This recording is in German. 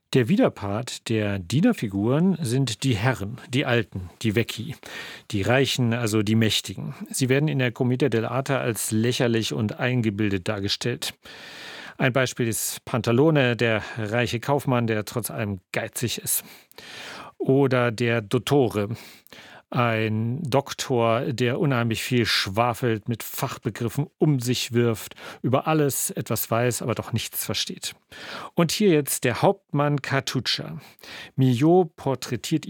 Der Widerpart der Dienerfiguren sind die Herren, die Alten, die Vecchi, die Reichen, also die Mächtigen. Sie werden in der Commedia dell'arte als lächerlich und eingebildet dargestellt. Ein Beispiel ist Pantalone, der reiche Kaufmann, der trotz allem geizig ist. Oder der Dottore, ein Doktor, der unheimlich viel schwafelt, mit Fachbegriffen um sich wirft, über alles etwas weiß, aber doch nichts versteht. Und hier jetzt der Hauptmann Cartuccia. Millot porträtiert